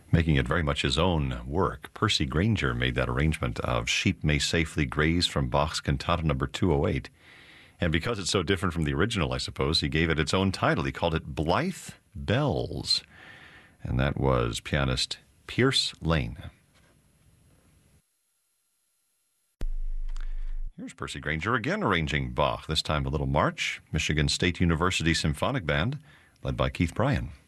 making it very much his own work. Percy Grainger made that arrangement of Sheep May Safely Graze from Bach's Cantata No. 208. And because it's so different from the original, I suppose, he gave it its own title. He called it Blythe Bells. And that was pianist Pierce Lane. Here's Percy Grainger again arranging Bach, this time a little march, Michigan State University Symphonic Band, led by Keith Bryan.